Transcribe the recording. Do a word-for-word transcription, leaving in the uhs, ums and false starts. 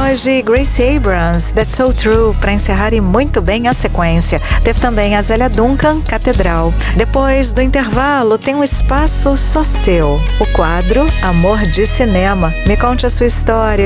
voz de Grace Abrams, That's So True, para encerrar e muito bem a sequência. Teve também a Zélia Duncan, Catedral. Depois do intervalo, tem um espaço só seu. O quadro Amor de Cinema. Me conte a sua história.